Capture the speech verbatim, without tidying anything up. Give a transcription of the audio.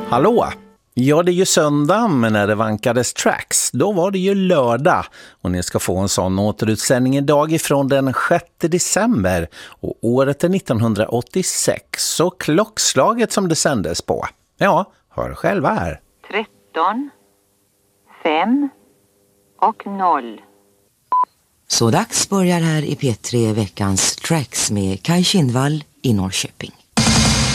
Hallå! Ja, det är ju söndag, men när det vankades tracks, då var det ju lördag. Och ni ska få en sån återutsändning idag ifrån den sjätte december. Och året är nittonhundraåttiosex, och klockslaget som det sändes på. Ja, hör själva här. tretton, fem och noll. Så dags börjar här i P tre veckans tracks med Kai Kindvall i Norrköping.